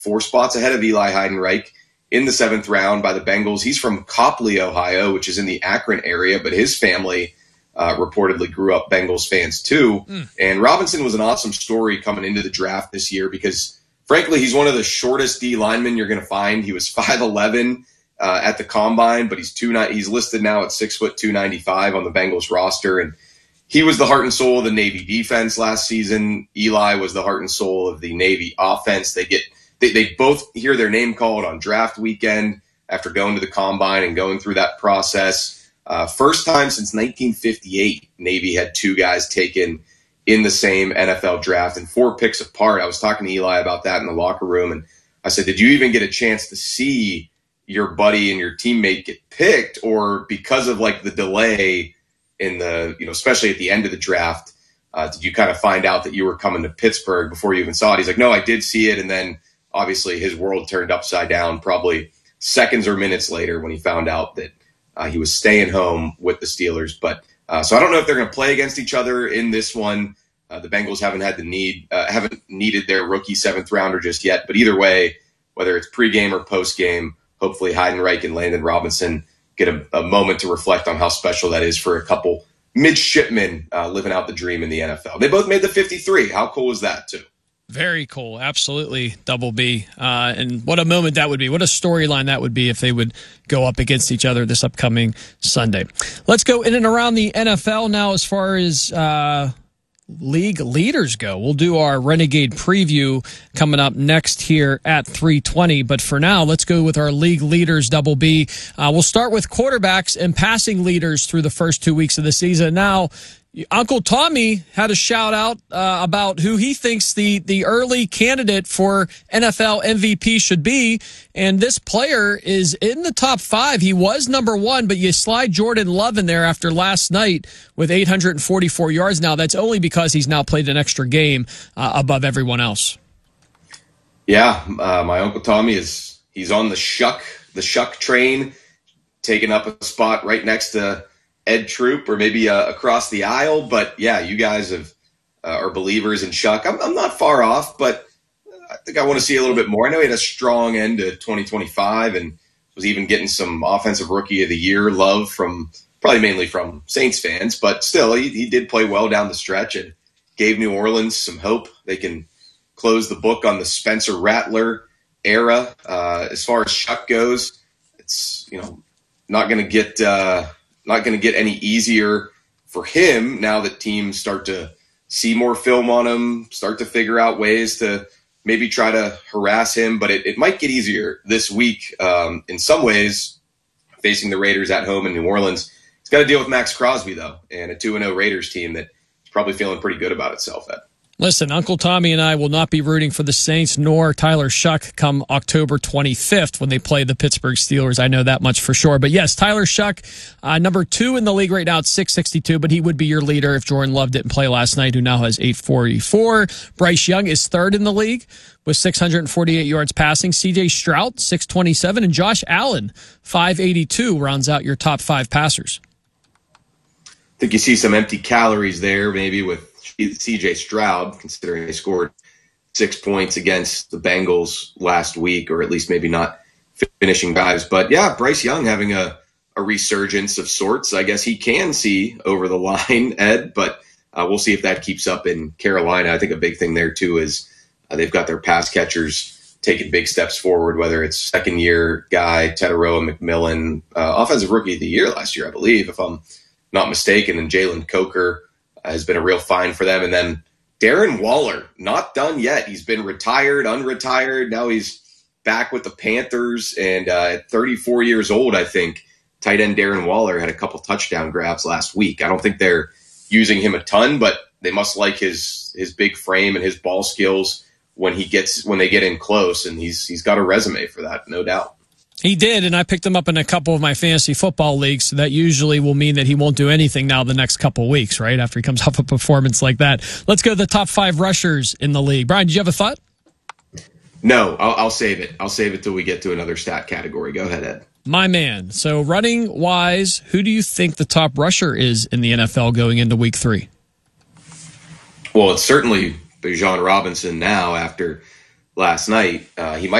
4 spots ahead of Eli Heidenreich in the 7th round by the Bengals. He's from Copley, Ohio, which is in the Akron area, but his family reportedly grew up Bengals fans too. And Robinson was an awesome story coming into the draft this year because, frankly, he's one of the shortest D linemen you're going to find. He was 5'11" at the combine, but he's listed now at 6 foot 295 on the Bengals roster. And he was the heart and soul of the Navy defense last season. Eli was the heart and soul of the Navy offense. They both hear their name called on draft weekend after going to the combine and going through that process. First time since 1958, Navy had 2 guys taken in the same NFL draft and 4 picks apart. I was talking to Eli about that in the locker room, and I said, did you even get a chance to see your buddy and your teammate get picked, or because of like the delay in the, especially at the end of the draft, did you kind of find out that you were coming to Pittsburgh before you even saw it? He's like, no, I did see it. And then obviously his world turned upside down probably seconds or minutes later when he found out that he was staying home with the Steelers. But so I don't know if they're going to play against each other in this one. The Bengals haven't needed their rookie 7th rounder just yet. But either way, whether it's pregame or postgame, hopefully Heidenreich and Landon Robinson get a moment to reflect on how special that is for a couple midshipmen living out the dream in the NFL. They both made the 53. How cool is that, too? Very cool. Absolutely, Double B. And what a moment that would be. What a storyline that would be if they would go up against each other this upcoming Sunday. Let's go in and around the NFL now as far as league leaders go. We'll do our Renegade preview coming up next here at 3:20. But for now, let's go with our league leaders, Double B. We'll start with quarterbacks and passing leaders through the first 2 weeks of the season. Now, Uncle Tommy had a shout out about who he thinks the early candidate for NFL MVP should be. And this player is in the top 5. He was number 1, but you slide Jordan Love in there after last night with 844 yards. Now, that's only because he's now played an extra game above everyone else. Yeah, my Uncle Tommy he's on the shuck train, taking up a spot right next to Ed Troop, or maybe across the aisle. But yeah, you guys are believers in Shuck. I'm not far off, but I think I want to see a little bit more. I know he had a strong end to 2025 and was even getting some offensive rookie of the year love probably mainly from Saints fans, but still he did play well down the stretch and gave New Orleans some hope. They can close the book on the Spencer Rattler era. As far as Shuck goes, it's not going to get any easier for him now that teams start to see more film on him, start to figure out ways to maybe try to harass him. But it might get easier this week in some ways, facing the Raiders at home in New Orleans. He's got to deal with Max Crosby, though, and a 2-0 Raiders team that is probably feeling pretty good about itself, Ed. Listen, Uncle Tommy and I will not be rooting for the Saints nor Tyler Shuck come October 25th when they play the Pittsburgh Steelers. I know that much for sure. But yes, Tyler Shuck, number 2 in the league right now at 662, but he would be your leader if Jordan Love didn't play last night, who now has 844. Bryce Young is 3rd in the league with 648 yards passing. C.J. Stroud, 627, and Josh Allen, 582, rounds out your top 5 passers. I think you see some empty calories there, maybe with C.J. Stroud, considering they scored 6 points against the Bengals last week, or at least maybe not finishing drives. But yeah, Bryce Young having a resurgence of sorts. I guess he can see over the line, Ed, but we'll see if that keeps up in Carolina. I think a big thing there too is they've got their pass catchers taking big steps forward, whether it's second-year guy, Teteroa McMillan, offensive rookie of the year last year, I believe, if I'm not mistaken, and Jalen Coker has been a real find for them. And then Darren Waller, not done yet. He's been retired, unretired. Now he's back with the Panthers. And at 34 years old, I think, tight end Darren Waller had a couple touchdown grabs last week. I don't think they're using him a ton, but they must like his big frame and his ball skills when they get in close. And he's got a resume for that, no doubt. He did, and I picked him up in a couple of my fantasy football leagues, so that usually will mean that he won't do anything now the next couple of weeks, right, after he comes off a performance like that. Let's go to the top 5 rushers in the league. Brian, did you have a thought? No, I'll save it. I'll save it till we get to another stat category. Go ahead, Ed. My man. So running-wise, who do you think the top rusher is in the NFL going into Week 3? Well, it's certainly Bijan Robinson now after last night. He might